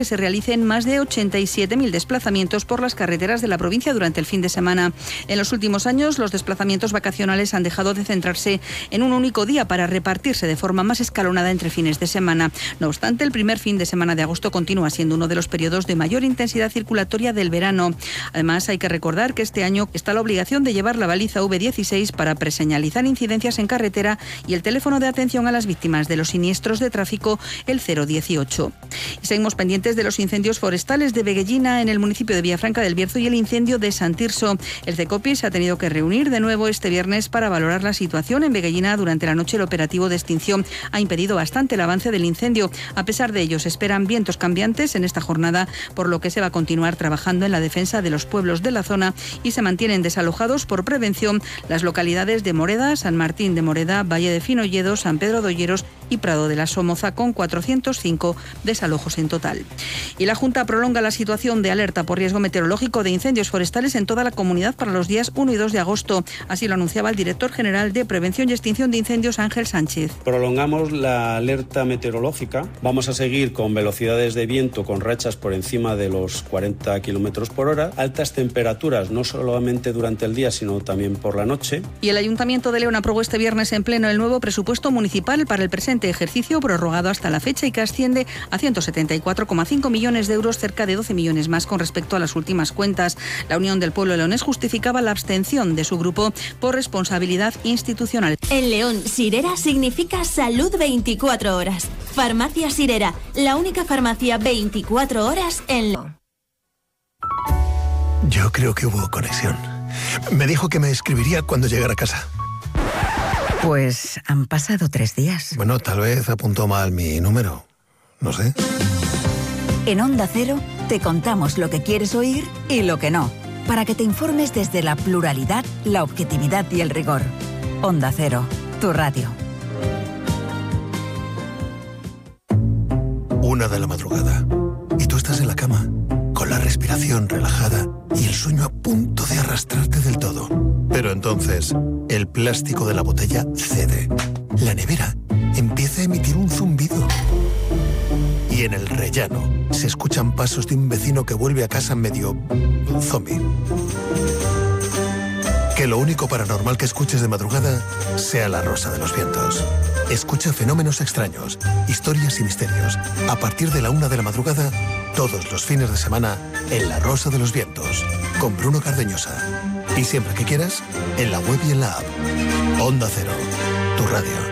que se realicen más de 87.000 desplazamientos por las carreteras de la provincia durante el fin de semana. En los últimos años, los desplazamientos vacacionales han dejado de centrarse en un único día para repartirse de forma más escalonada entre fines de semana. No obstante, el primer fin de semana de agosto continúa siendo uno de los periodos de mayor intensidad circulatoria del verano. Además, hay que recordar que este año está la obligación de llevar la baliza V16 para preseñalizar incidencias en carretera y el teléfono de atención a las víctimas de los siniestros de tráfico, el 018. Y seguimos pendientes de los incendios forestales de Veguellina en el municipio de Villafranca del Bierzo y el incendio de San Tirso. El CECOPI se ha tenido que reunir de nuevo este viernes para valorar la situación en Veguellina. Durante la noche el operativo de extinción ha impedido bastante el avance del incendio. A pesar de ello, se esperan vientos cambiantes en esta jornada, por lo que se va a continuar trabajando en la defensa de los pueblos de la zona y se mantienen desalojados por prevención las localidades de Moreda, San Martín de Moreda, Valle de Finolledo, San Pedro de Olleros y Prado de la Somoza, con 405 desalojos en total. Y la Junta prolonga la situación de alerta por riesgo meteorológico de incendios forestales en toda la comunidad para los días 1 y 2 de agosto. Así lo anunciaba el director general de Prevención y Extinción de Incendios, Ángel Sánchez. Prolongamos la alerta meteorológica. Vamos a seguir con velocidades de viento con rachas por encima de los 40 km por hora, altas temperaturas no solamente durante el día sino también por la noche. Y el Ayuntamiento de León aprobó este viernes en pleno el nuevo presupuesto municipal para el presente ejercicio, prorrogado hasta la fecha y que asciende a 174,5 millones de euros, cerca de 12 millones más con respecto a las últimas cuentas. La Unión del Pueblo leonés justificaba la abstención de su grupo por responsabilidad institucional. En León, Sirera significa salud 24 horas. Farmacia Sirera, la única farmacia 24 horas en León. Yo creo que hubo conexión. Me dijo que me escribiría cuando llegara a casa. Pues han pasado 3 días. Bueno, tal vez apuntó mal mi número. No sé. En Onda Cero te contamos lo que quieres oír y lo que no, para que te informes desde la pluralidad, la objetividad y el rigor. Onda Cero, tu radio. 1 de la madrugada. Y tú estás en la cama, con la respiración relajada y el sueño a punto de arrastrarte del todo. Pero entonces, el plástico de la botella cede. La nevera empieza a emitir un zumbido. Y en el rellano se escuchan pasos de un vecino que vuelve a casa medio zombie. Que lo único paranormal que escuches de madrugada sea La Rosa de los Vientos. Escucha fenómenos extraños, historias y misterios. A partir de la 1 de la madrugada, todos los fines de semana, en La Rosa de los Vientos, con Bruno Cardeñosa. Y siempre que quieras, en la web y en la app. Onda Cero, tu radio.